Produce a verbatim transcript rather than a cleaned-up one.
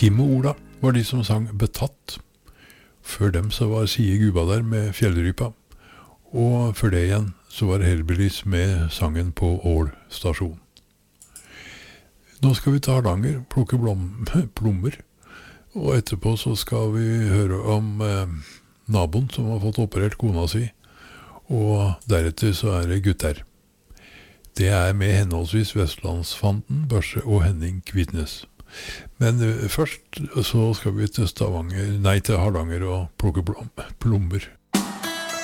Kim og Ola var de som sang Betatt. Før dem så var Sie Gubba der med Fjellrypa. Og før det igjen så var Hellbillies med sangen på Ål stasjon. Nå skal vi ta Hardanger, plukke blom, plommer. Og etterpå så skal vi høre om eh, naboen som har fått operert kona si. Og deretter så er det gutter. Det er med henholdsvis Vestlandsfanten, Børse og Henning Kvitnes. Men uh, først så skal vi til Stavanger, nei til Hardanger og plukke plommer.